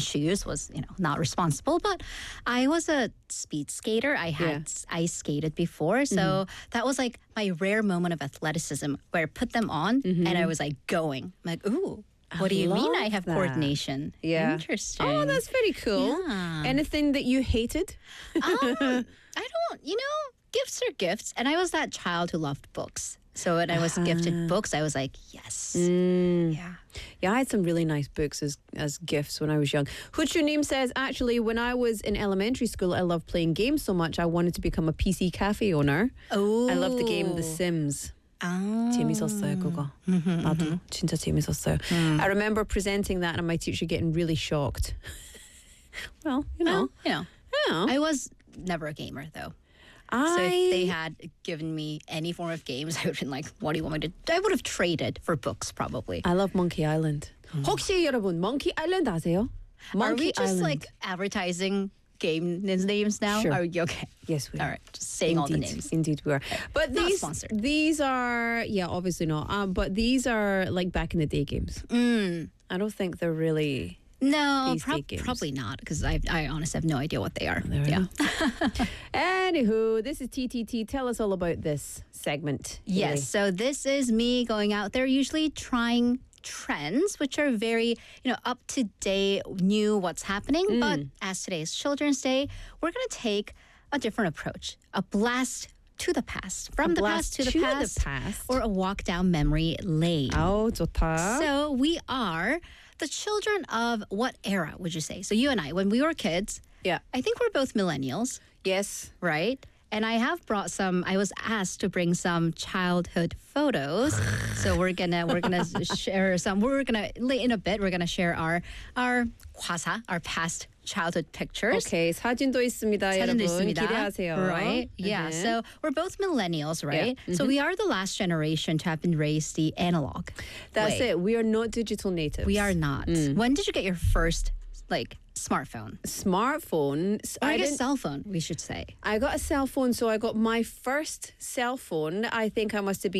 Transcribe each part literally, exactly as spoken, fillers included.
shoes was, you know, not responsible. But I was a speed skater. I had yeah. ice skated before. So mm-hmm. that was like my rare moment of athleticism where I put them on mm-hmm. and I was like going. I'm like, ooh. What I do you mean I have that. coordination? Yeah. Interesting. Oh, that's very cool. Yeah. Anything that you hated? um, I don't, you know, gifts are gifts. And I was that child who loved books. So when I was uh-huh. gifted books, I was like, yes. Mm. Yeah. Yeah, I had some really nice books as, as gifts when I was young. Huchunim says, actually, when I was in elementary school, I loved playing games so much, I wanted to become a P C cafe owner. Oh. I loved the game The Sims. 아. 재밌었어요, 그거. Mm-hmm, 나도 mm-hmm. 진짜 재밌었어요. Mm. I remember presenting that and my teacher getting really shocked. Well, you know. Well, you know. Yeah. I was never a gamer, though. I... So if they had given me any form of games, I would have been like, what do you want me to do? I would have traded for books, probably. I love Monkey Island. Mm. 혹시 여러분, Monkey Island 아세요? Monkey Are we just Island. like advertising game names now? Sure. Are you okay? Yes, we are. All right, just saying Indeed. all the names. Indeed, we are. But not these, sponsored. These are, yeah, obviously not. Um, but these are like back in the day games. Mm. I don't think they're really. No, prob- probably not, because I, I honestly have no idea what they are. There yeah. Anywho, this is T T T. Tell us all about this segment. Yes, really. So this is me going out there, usually trying trends, which are very, you know, up to date, new, what's happening. Mm. But as today's Children's Day, we're going to take a different approach, a blast to the past, from a the past to, the, to past, the past, or a walk down memory lane. Oh, 좋다. So we are the children of what era would you say? So you and I, when we were kids, yeah, I think we're both millennials. Yes, right. And I have brought some. I was asked to bring some childhood photos, so we're gonna we're gonna share some. We're gonna in a bit. We're gonna share our our 과사, our past childhood pictures. Okay, 사진도 있습니다, 사진도 여러분. 있습니다. 기대하세요. Right? Yeah. Mm-hmm. So we're both millennials, right? Yeah. Mm-hmm. So we are the last generation to have been raised the analog. That's way. it. We are not digital natives. We are not. Mm. When did you get your first like smartphone? Smartphone. Or I I guess didn't- cell phone, we should say. I got a cell phone, so I got my first cell phone. I think I must have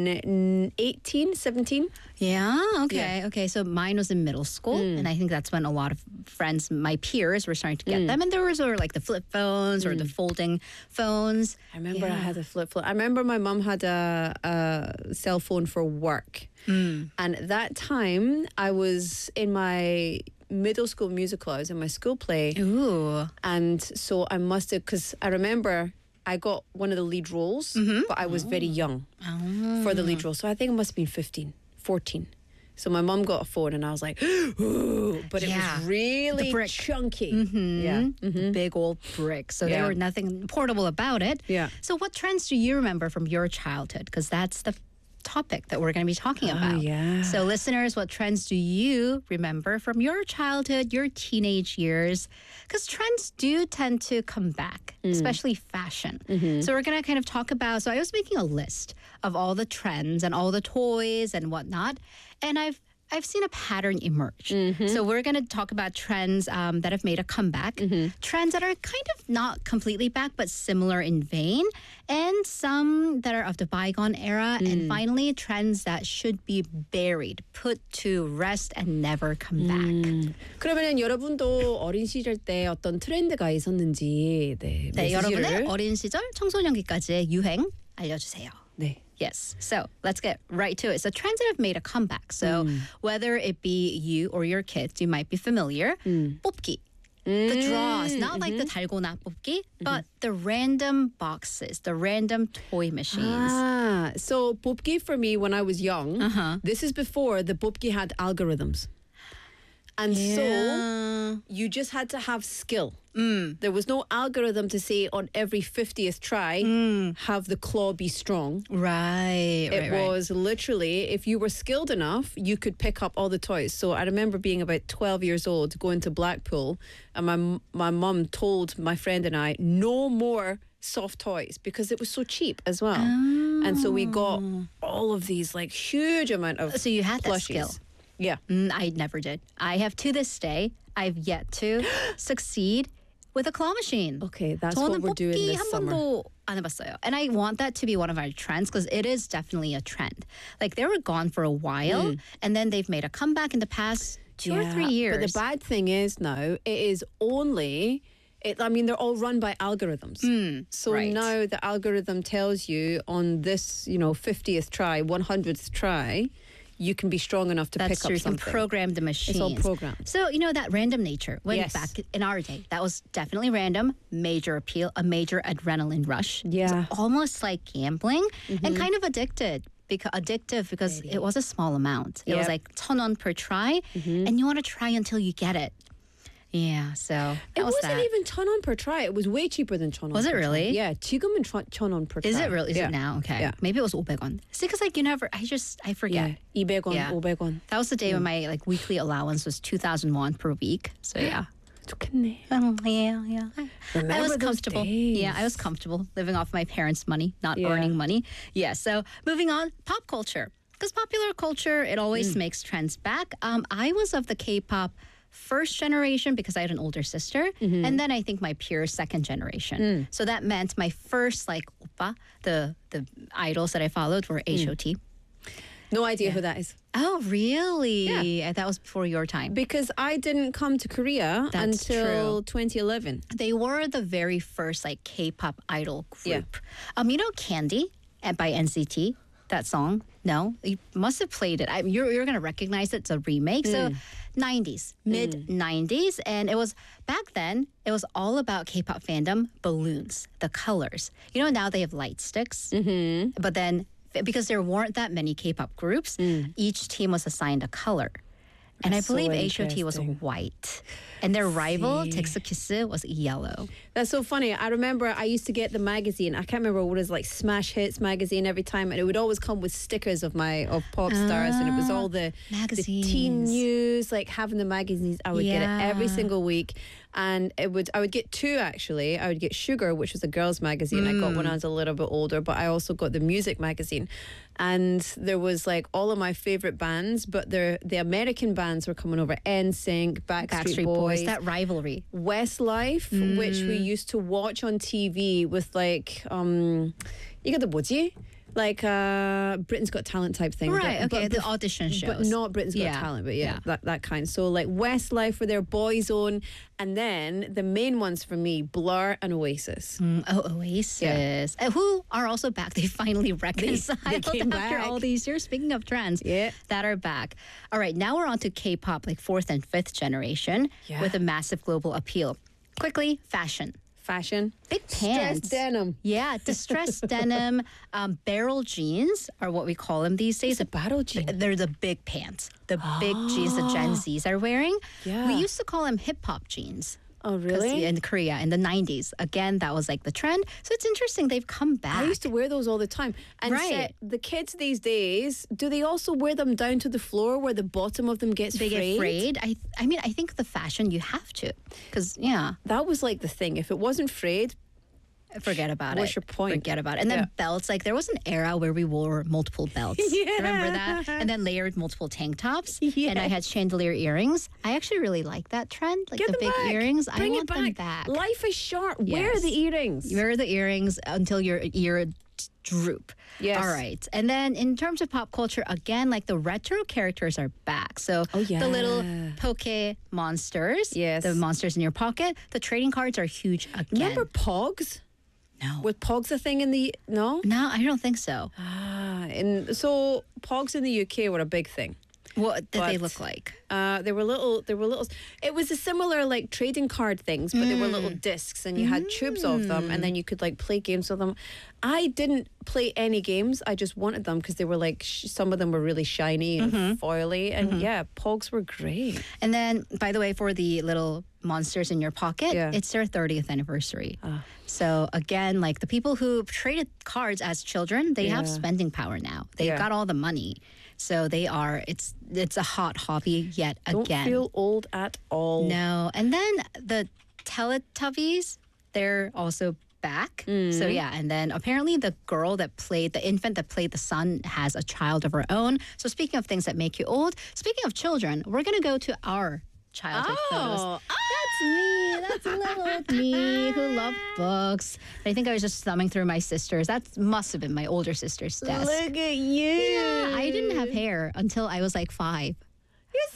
been eighteen, seventeen. Yeah, okay, Yeah. okay. So mine was in middle school, Mm. and I think that's when a lot of friends, my peers, were starting to get Mm. them. And there was or like the flip phones or the folding phones. I remember I Yeah. had a flip phone. I remember my mum had a, a cell phone for work. Mm. And at that time, I was in my middle school musical. I was in my school play. Ooh. And so I must have, because I remember I got one of the lead roles, Mm-hmm. but I was very young Oh. for the lead role. So I think it must have been fifteen, fourteen. So my mum got a phone and I was like, ooh, but it Yeah. was really The brick. chunky. Mm-hmm. Yeah. The big old brick. So Yeah. there were nothing portable about it. Yeah. So what trends do you remember from your childhood? Because that's the topic that we're going to be talking Oh, about. yeah. So listeners, what trends do you remember from your childhood, your teenage years? Because trends do tend to come back, especially fashion. So we're going to kind of talk about, so I was making a list of all the trends and all the toys and whatnot. And I've I've seen a pattern emerge. So we're going to talk about trends um, that have made a comeback, trends that are kind of not completely back, but similar in vein, and some that are of the bygone era, and finally trends that should be buried, put to rest, and never come back. 그러면 여러분도 어린 시절 때 어떤 트렌드가 있었는지 네, 네, 여러분의 메시지를 어린 시절 청소년기까지의 유행 알려주세요. 네. Yes. So let's get right to it. So trends that have made a comeback. So whether it be you or your kids, you might be familiar. 뽑기. The draws, not like the 달고나 뽑기, but the random boxes, the random toy machines. Ah, so 뽑기 for me when I was young, Uh-huh. this is before the 뽑기 had algorithms. And so Yeah. you just had to have skill. There was no algorithm to say on every fiftieth try, have the claw be strong. Right. It right, right. was literally, if you were skilled enough, you could pick up all the toys. So I remember being about twelve years old, going to Blackpool, and my m- my mum told my friend and I, no more soft toys, because it was so cheap as well. And so we got all of these like huge amount of So you had that plushies. skill. Yeah. Mm, I never did. I have to this day, I've yet to succeed with a claw machine. Okay, that's 저는 what we're doing 뽑기 this 한 summer. 번도 안 해봤어요. And I want that to be one of our trends because it is definitely a trend. Like they were gone for a while and then they've made a comeback in the past two or three years. But the bad thing is now it is only. It, I mean, they're all run by algorithms. Mm, so right. now the algorithm tells you on this, you know, fiftieth try, one hundredth try, you can be strong enough to That's pick true. up You can something. program the machines. It's all programmed. So, you know, that random nature, when Yes. back in our day, that was definitely random, major appeal, a major adrenaline rush. Yeah. It's almost like gambling and kind of addicted. Because addictive because it was a small amount. It was Yep. like ten won per try, and you want to try until you get it. Yeah, so that It was wasn't that. even ton on per try. It was way cheaper than ton on. Was it per really? Try. Yeah, 지금은 ton on per try. Is it really? Is yeah. it now? Okay. Yeah. Maybe it was 오백 원. See, because like you never, I just, I forget. Yeah, 이백 원, Yeah. 오백 원. That was the day when my like weekly allowance was two thousand won per week. So yeah. 좋겠네. Um, yeah, yeah. I, I Remember was those comfortable. days. Yeah, I was comfortable living off my parents' money, not Yeah. earning money. Yeah. So moving on, pop culture. Because popular culture, it always Mm. makes trends back. Um, I was of the K-pop first generation because I had an older sister, Mm-hmm. and then I think my peers second generation. Mm. So that meant my first like oppa, the the idols that I followed were H O T. No idea who that is. Oh, really? Yeah. That was before your time. Because I didn't come to Korea That's until twenty eleven. They were the very first like K-pop idol Yeah. group. Um, you know Candy uh, by N C T. That song? No, you must have played it. I, you're you're gonna recognize it. It's a remake. So, nineties, mid nineties, and it was back then. It was all about K-pop fandom, balloons, the colors. You know now they have light sticks, mm-hmm. but then because there weren't that many K-pop groups, each team was assigned a color. And That's I believe so H O T was interesting. white. And their rival, See. Texukissu, was yellow. That's so funny. I remember I used to get the magazine. I can't remember what it was, like Smash Hits magazine every time, and it would always come with stickers of my of pop stars, and it was all the the teen Magazines. news, like having the magazines. I would get it every Yeah. single week, and it would I would get two actually. I would get Sugar, which was a girls' magazine I got when I was a little bit older, but I also got the music magazine, and there was like all of my favorite bands, but the the American bands were coming over: N Sync, Backstreet, Backstreet Boys, that rivalry. Westlife, which we used to watch on T V with like um 이게 또 뭐지? Like uh Britain's Got Talent type thing. Right, but- okay, but the bef- audition shows. But not Britain's Got Yeah, Talent, but yeah, yeah. That, that kind. So like Westlife with their Boyzone, and then the main ones for me, Blur and Oasis. Mm, oh, Oasis. Uh, who are also back. They finally reconciled came after back. all these years. Speaking of trends Yeah. that are back. All right, now we're on to K-pop, like fourth and fifth generation Yeah. with a massive global appeal. Quickly, fashion. Fashion. Big pants. Stressed denim. Yeah, distressed denim, um, barrel jeans are what we call them these days. It's a battle jean. They're the big pants, the big jeans the Gen Zs are wearing. Yeah. We used to call them hip hop jeans. Oh, 'Cause really? In Korea in the nineties. Again, that was like the trend. So it's interesting they've come back. I used to wear those all the time. And Right. Seth, the kids these days, do they also wear them down to the floor where the bottom of them gets they frayed? get frayed. I I mean, I think the fashion you have to. Because, yeah, That was like the thing. If it wasn't frayed, forget about What's it. your point? Forget about it. And then Yeah. belts. Like there was an era where we wore multiple belts. Yeah. Remember that? And then layered multiple tank tops. Yeah. And I had chandelier earrings. I actually really like that trend. Like get the them big back. earrings. Bring I want it back. them back. Life is short. Wear Yes. the earrings. Wear the earrings until your ear d- droop. Yes. All right. And then in terms of pop culture, again, like the retro characters are back. So Oh, the little yeah. Poke monsters. Yes. The monsters in your pocket. The trading cards are huge again. Remember Pogs? No. Was Pogs a thing in the no? No, I don't think so. Ah, and so Pogs in the U K were a big thing. What did they But- look like? Uh, they were little. They were little. It was a similar like trading card things, but they were little discs, and you had tubes of them, and then you could like play games with them. I didn't play any games. I just wanted them because they were like sh- some of them were really shiny and foily, and yeah, Pogs were great. And then, by the way, for the little monsters in your pocket, Yeah. it's their thirtieth anniversary. So again, like the people who traded cards as children, they have Yeah. spending power now. They've Yeah. got all the money. So they are, it's it's a hot hobby yet Don't again. feel old at all. No. And then the Teletubbies, they're also back. Mm. So yeah, and then apparently the girl that played, the infant that played the son has a child of her own. So speaking of things that make you old, speaking of children, we're going to go to our childhood photos. Oh, That's me. That's little me who loved books. I think I was just thumbing through my sister's. That must have been my older sister's desk. look at you. Yeah, I didn't have hair until I was like five. You're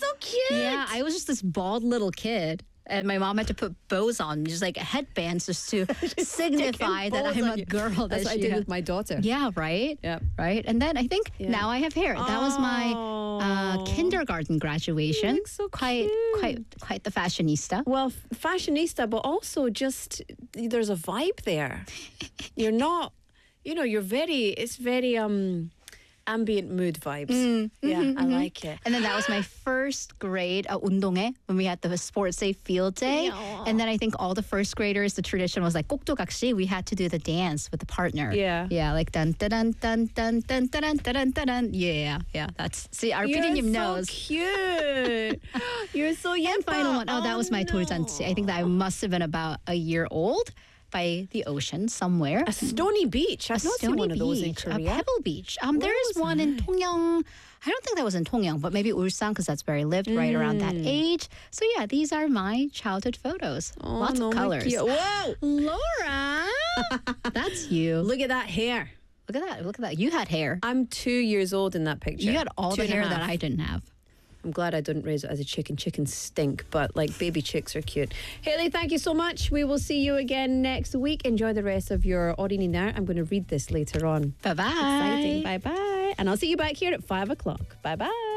so cute. Yeah, I was just this bald little kid. And my mom had to put bows on, just like headbands, just to signify that bows I'm on a you. girl. That's that what I she did had. with my daughter. Yeah, right? Yep. Right? And then I think Yeah. now I have hair. That was my uh, Oh. kindergarten graduation. look so quite, cute. quite, quite the fashionista. Well, f- fashionista, but also just there's a vibe there. You're not, you know, you're very, it's very um ambient mood vibes. Yeah, I like it. And then that was my first grade uh, 운동회 when we had the sports day field day. Aw. And then I think all the first graders, the tradition was like 꼭두각시. We had to do the dance with the partner. Yeah. Yeah, like dun dun dun dun dun dun dun dun dun dun dun. Yeah, yeah. That's see our You're 피디님 so knows. cute. You're so young. And final one. Oh, that was my 돌잔치. I think that I must have been about a year old by the ocean somewhere. A Stony Beach. I've A not seen Stony one of those in Beach, Korea. a Pebble Beach. Um, Where there is was one in Tongyang. I don't think that was in Tongyang, but maybe Ulsan because that's where I lived right around that Mm. age. So yeah, these are my childhood photos. Oh, Lots no, of my colors. cute. Whoa! Laura, that's you. Look at that hair. Look at that. Look at that. You had hair. I'm two years old in that picture. You had all Two the and a hair that half. I didn't have. I'm glad I didn't raise it as a chicken. Chickens stink, but like baby chicks are cute. Haley, thank you so much. We will see you again next week. Enjoy the rest of your Ordini now. I'm going to read this later on. Bye bye. Exciting. Bye bye. And I'll see you back here at five o'clock. Bye bye.